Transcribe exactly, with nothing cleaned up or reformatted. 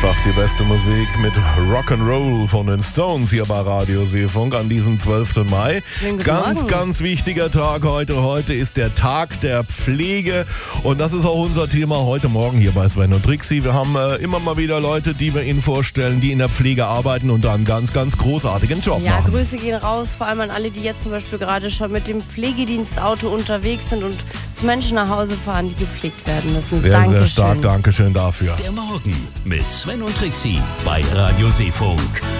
Einfach die beste Musik mit Rock'n'Roll von den Stones hier bei Radio Seefunk an diesem zwölften Mai. Ganz, Morgen. ganz wichtiger Tag heute. Heute ist der Tag der Pflege und das ist auch unser Thema heute Morgen hier bei Sven und Trixie. Wir haben äh, immer mal wieder Leute, die wir Ihnen vorstellen, die in der Pflege arbeiten und da einen ganz, ganz großartigen Job Ja, machen. Grüße gehen raus, vor allem an alle, die jetzt zum Beispiel gerade schon mit dem Pflegedienstauto unterwegs sind und zu Menschen nach Hause fahren, die gepflegt werden müssen. Sehr, Dankeschön. sehr stark. Dankeschön dafür. Der Morgen mit Sven und Trixie bei Radio Seefunk.